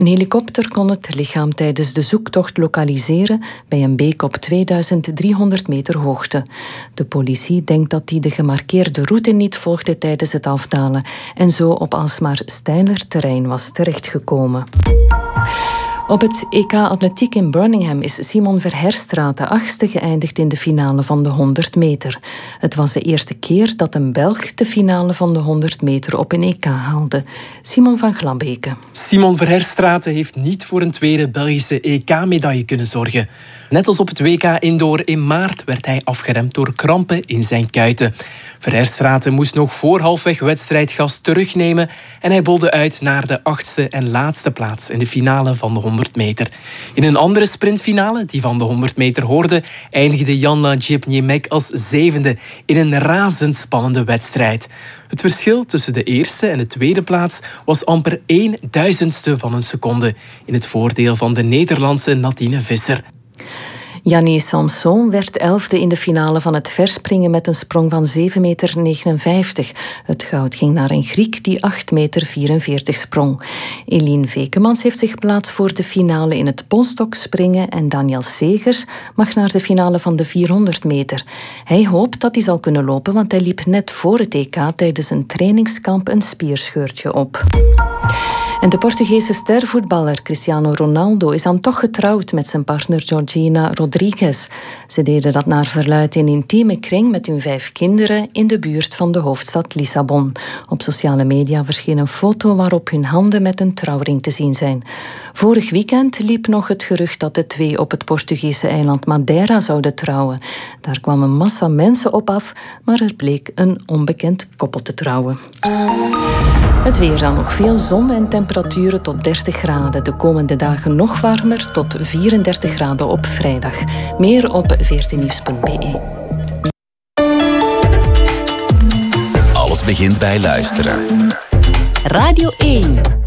Een helikopter kon het lichaam tijdens de zoektocht lokaliseren bij een beek op 2300 meter hoogte. De politie denkt dat hij de gemarkeerde route niet volgde tijdens het afdalen en zo op alsmaar steiler terrein was terechtgekomen. Op het EK Atletiek in Birmingham is Simon Verherstraete 8e geëindigd in de finale van de 100 meter. Het was de eerste keer dat een Belg de finale van de 100 meter op een EK haalde. Simon van Glabeke. Simon Verherstraete heeft niet voor een tweede Belgische EK-medaille kunnen zorgen. Net als op het WK Indoor in maart werd hij afgeremd door krampen in zijn kuiten. Verherstraete moest nog voor halfweg wedstrijdgas terugnemen en hij bolde uit naar de 8e en laatste plaats in de finale van de 100 meter. In een andere sprintfinale, die van de 100 meter hoorde, eindigde Jan Djepniemek als 7e in een razendspannende wedstrijd. Het verschil tussen de eerste en de tweede plaats was amper 1/1000ste van een seconde in het voordeel van de Nederlandse Nadine Visser. Yannick Samson werd 11e in de finale van het verspringen met een sprong van 7,59 meter. Het goud ging naar een Griek die 8,44 meter sprong. Eline Vekemans heeft zich geplaatst voor de finale in het polstokspringen en Daniel Segers mag naar de finale van de 400 meter. Hij hoopt dat hij zal kunnen lopen, want hij liep net voor het EK tijdens een trainingskamp een spierscheurtje op. En de Portugese stervoetballer Cristiano Ronaldo is dan toch getrouwd met zijn partner Georgina Rodrigues. Ze deden dat naar verluidt in een intieme kring met hun 5 kinderen in de buurt van de hoofdstad Lissabon. Op sociale media verscheen een foto waarop hun handen met een trouwring te zien zijn. Vorig weekend liep nog het gerucht dat de twee op het Portugese eiland Madeira zouden trouwen. Daar kwam een massa mensen op af, maar er bleek een onbekend koppel te trouwen. Het weer dan nog veel zon en temperaturen tot 30 graden. De komende dagen nog warmer tot 34 graden op vrijdag. Meer op veertinieuws.be. Alles begint bij luisteren. Radio 1.